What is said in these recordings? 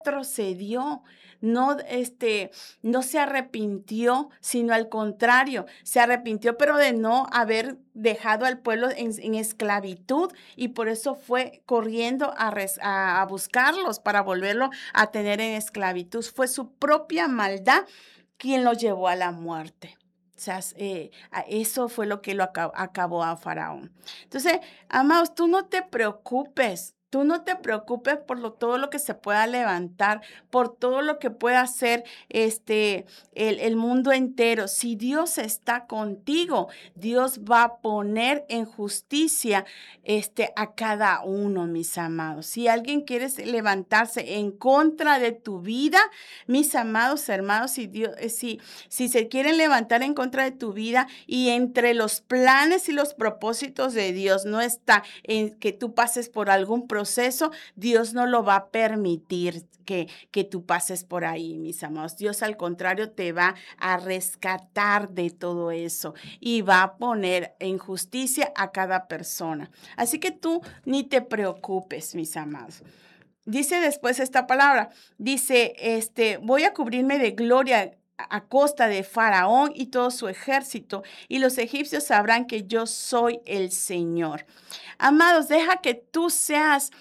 retrocedió, no, no se arrepintió, sino al contrario, se arrepintió, pero de no haber dejado al pueblo en esclavitud, y por eso fue corriendo a buscarlos para volverlo a tener en esclavitud. Fue su propia maldad quien lo llevó a la muerte. O sea, eso fue lo que lo acabó a Faraón. Entonces, amados, tú no te preocupes. Tú no te preocupes por todo lo que se pueda levantar, por todo lo que pueda hacer el mundo entero. Si Dios está contigo, Dios va a poner en justicia a cada uno, mis amados. Si alguien quiere levantarse en contra de tu vida, mis amados hermanos, si se quieren levantar en contra de tu vida, y entre los planes y los propósitos de Dios no está en que tú pases por algún proceso, Dios no lo va a permitir que tú pases por ahí, mis amados. Dios, al contrario, te va a rescatar de todo eso y va a poner en justicia a cada persona. Así que tú ni te preocupes, mis amados. Dice después esta palabra, dice, voy a cubrirme de gloria a costa de Faraón y todo su ejército, y los egipcios sabrán que yo soy el Señor. Amados, deja que tú seas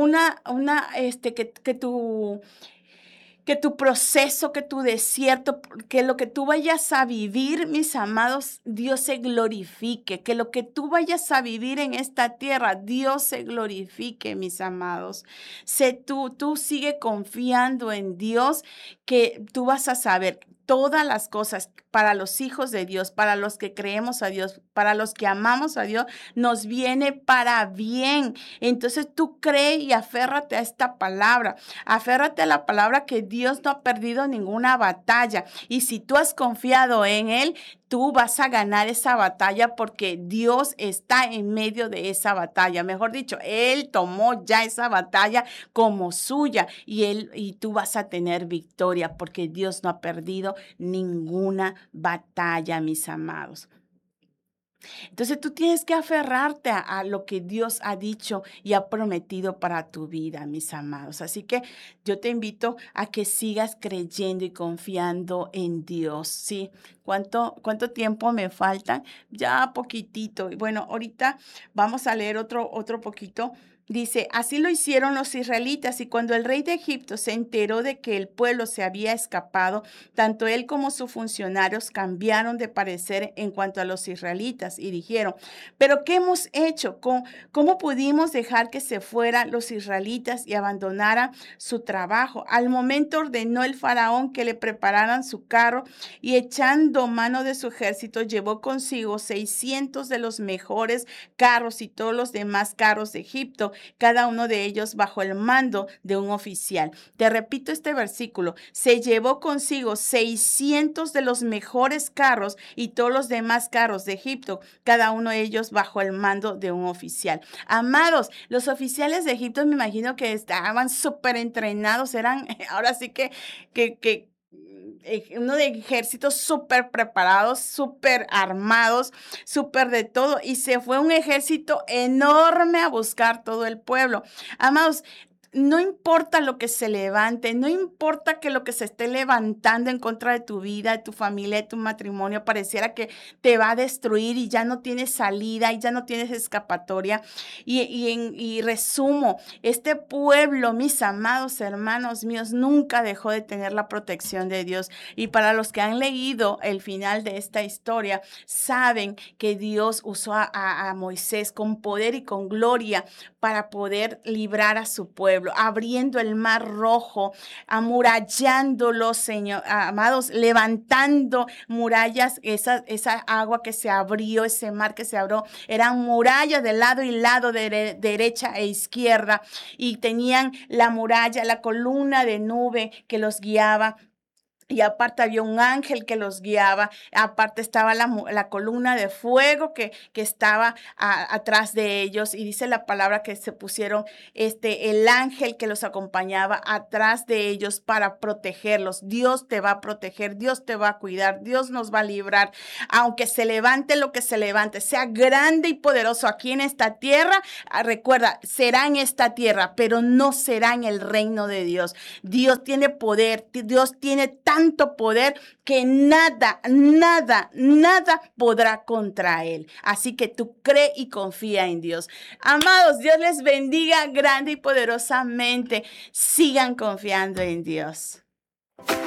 que tu proceso, que tu desierto, que lo que tú vayas a vivir, mis amados, Dios se glorifique. Que lo que tú vayas a vivir en esta tierra, Dios se glorifique, mis amados. Tú sigue confiando en Dios, que tú vas a saber todas las cosas para los hijos de Dios, para los que creemos a Dios, para los que amamos a Dios, nos viene para bien. Entonces tú cree y aférrate a esta palabra. Aférrate a la palabra, que Dios no ha perdido ninguna batalla. Y si tú has confiado en Él, tú vas a ganar esa batalla, porque Dios está en medio de esa batalla. Mejor dicho, Él tomó ya esa batalla como suya, y tú vas a tener victoria, porque Dios no ha perdido ninguna batalla, mis amados. Entonces tú tienes que aferrarte a lo que Dios ha dicho y ha prometido para tu vida, mis amados. Así que yo te invito a que sigas creyendo y confiando en Dios, ¿sí? ¿Cuánto tiempo me falta? Ya poquitito. Y bueno, ahorita vamos a leer otro poquito. Dice, así lo hicieron los israelitas, y cuando el rey de Egipto se enteró de que el pueblo se había escapado, tanto él como sus funcionarios cambiaron de parecer en cuanto a los israelitas y dijeron, ¿pero qué hemos hecho? ¿Cómo pudimos dejar que se fueran los israelitas y abandonaran su trabajo? Al momento ordenó el faraón que le prepararan su carro, y echando mano de su ejército llevó consigo 600 de los mejores carros y todos los demás carros de Egipto, cada uno de ellos bajo el mando de un oficial. Te repito este versículo: se llevó consigo 600 de los mejores carros y todos los demás carros de Egipto, cada uno de ellos bajo el mando de un oficial. Amados, los oficiales de Egipto, me imagino que estaban súper entrenados, eran ahora sí que uno de ejércitos súper preparados, súper armados, súper de todo, y se fue un ejército enorme a buscar todo el pueblo. Amados, no importa lo que se levante, no importa que lo que se esté levantando en contra de tu vida, de tu familia, de tu matrimonio, pareciera que te va a destruir y ya no tienes salida y ya no tienes escapatoria. Y resumo, este pueblo, mis amados hermanos míos, nunca dejó de tener la protección de Dios. Y para los que han leído el final de esta historia, saben que Dios usó a Moisés con poder y con gloria para poder librar a su pueblo, abriendo el mar rojo, amurallándolo, Señor, amados, levantando murallas. Esa agua que se abrió, ese mar que se abrió, eran murallas de lado y lado, de derecha e izquierda, y tenían la muralla, la columna de nube que los guiaba. Y aparte había un ángel que los guiaba, aparte estaba la columna de fuego que estaba atrás de ellos. Y dice la palabra que se pusieron el ángel que los acompañaba atrás de ellos para protegerlos. Dios te va a proteger, Dios te va a cuidar, Dios nos va a librar. Aunque se levante lo que se levante, sea grande y poderoso aquí en esta tierra, recuerda, será en esta tierra, pero no será en el reino de Dios. Dios tiene poder, Dios tiene tanto poder que nada podrá contra él. Así que tú cree y confía en Dios. Amados, Dios les bendiga grande y poderosamente. Sigan confiando en Dios.